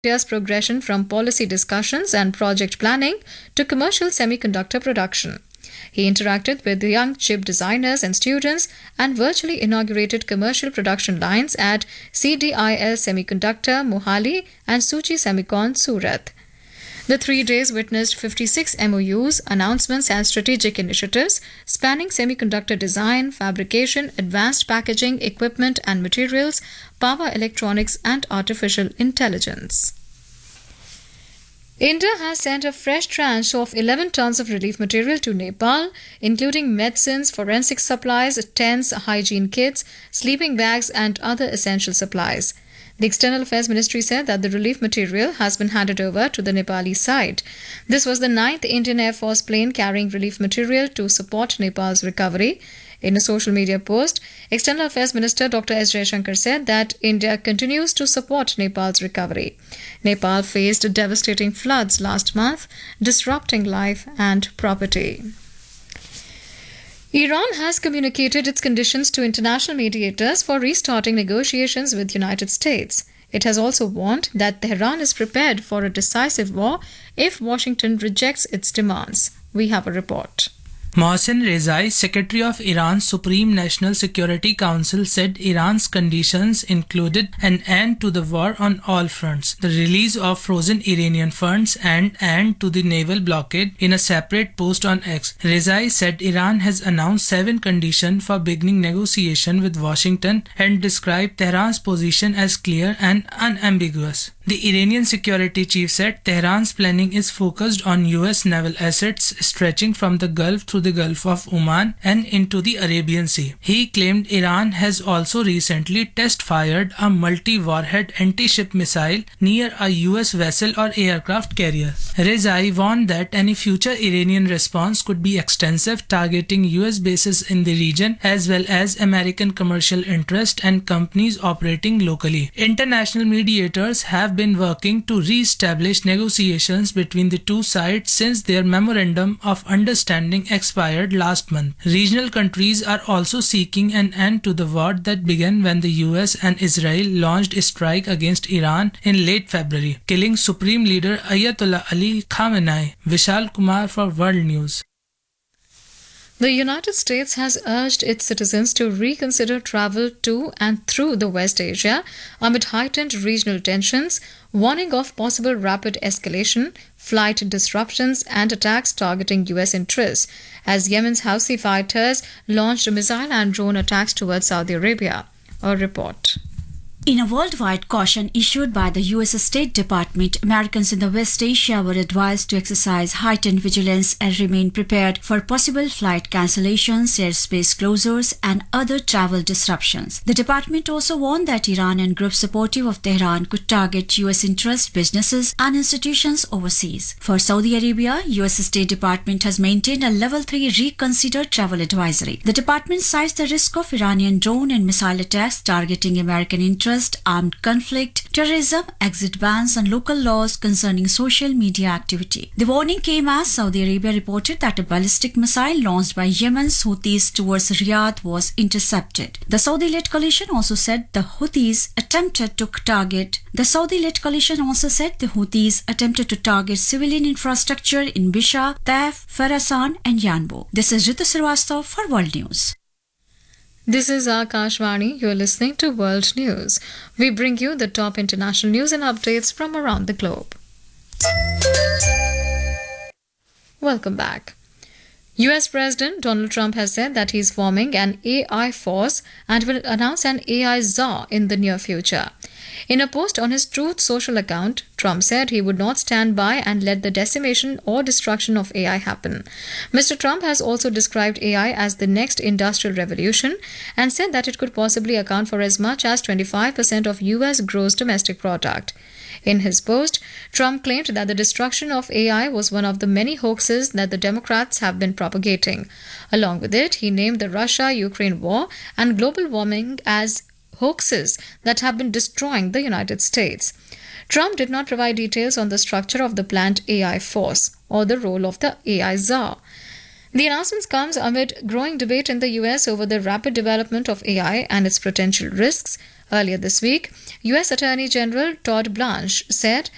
India's progression from policy discussions and project planning to commercial semiconductor production. He interacted with the young chip designers and students and virtually inaugurated commercial production lines at CDIL Semiconductor, Mohali and Suchi Semicon, Surat. The 3 days witnessed 56 MOUs, announcements, and strategic initiatives spanning semiconductor design, fabrication, advanced packaging, equipment and materials, power electronics, and artificial intelligence. India has sent a fresh tranche of 11 tons of relief material to Nepal, including medicines, forensic supplies, tents, hygiene kits, sleeping bags, and other essential supplies. The External Affairs Ministry said that the relief material has been handed over to the Nepali side. This was the 9th Indian Air Force plane carrying relief material to support Nepal's recovery. In a social media post, External Affairs Minister Dr. S. Jaishankar said that India continues to support Nepal's recovery. Nepal faced devastating floods last month, disrupting life and property. Iran has communicated its conditions to international mediators for restarting negotiations with the United States. It has also warned that Tehran is prepared for a decisive war if Washington rejects its demands. We have a report. Mohsen Rezai, Secretary of Iran's Supreme National Security Council, said Iran's conditions included an end to the war on all fronts, the release of frozen Iranian funds, and end to the naval blockade in a separate post on X. Rezai said Iran has announced 7 conditions for beginning negotiation with Washington and described Tehran's position as clear and unambiguous. The Iranian security chief said Tehran's planning is focused on US naval assets stretching from the Gulf through the Gulf of Oman and into the Arabian Sea. He claimed Iran has also recently test-fired a multi-warhead anti-ship missile near a US vessel or aircraft carrier. Rezai warned that any future Iranian response could be extensive, targeting US bases in the region as well as American commercial interests and companies operating locally. International mediators have been working to re-establish negotiations between the two sides since their memorandum of understanding expired last month. Regional countries are also seeking an end to the war that began when the US and Israel launched a strike against Iran in late February, killing Supreme Leader Ayatollah Ali Khamenei. Vishal Kumar for World News. The United States has urged its citizens to reconsider travel to and through the West Asia amid heightened regional tensions, warning of possible rapid escalation, flight disruptions, and attacks targeting US interests, as Yemen's Houthi fighters launched missile and drone attacks towards Saudi Arabia. A report. In a worldwide caution issued by the US State Department, Americans in the West Asia were advised to exercise heightened vigilance and remain prepared for possible flight cancellations, airspace closures, and other travel disruptions. The department also warned that Iran and groups supportive of Tehran could target US interest businesses and institutions overseas. For Saudi Arabia, US State Department has maintained a level 3 reconsider travel advisory. The department cites the risk of Iranian drone and missile attacks targeting American interests, armed conflict, terrorism, exit bans, and local laws concerning social media activity. The warning came as Saudi Arabia reported that a ballistic missile launched by Yemen's Houthis towards Riyadh was intercepted. The Saudi-led coalition also said the Houthis attempted to target civilian infrastructure in Bisha, Taif, Farasan, and Yanbu. This is Ritu Srivastava for World News. This is Akashvani. You are listening to World News. We bring you the top international news and updates from around the globe. Welcome back. US President Donald Trump has said that he is forming an AI force and will announce an AI czar in the near future. In a post on his Truth Social account, Trump said he would not stand by and let the decimation or destruction of AI happen. Mr. Trump has also described AI as the next industrial revolution and said that it could possibly account for as much as 25% of US gross domestic product. In his post, Trump claimed that the destruction of AI was one of the many hoaxes that the Democrats have been propagating. Along with it, he named the Russia-Ukraine war and global warming as hoaxes that have been destroying the United States. Trump did not provide details on the structure of the planned AI force or the role of the AI czar. The announcement comes amid growing debate in the US over the rapid development of AI and its potential risks. Earlier this week, US Attorney General Todd Blanche said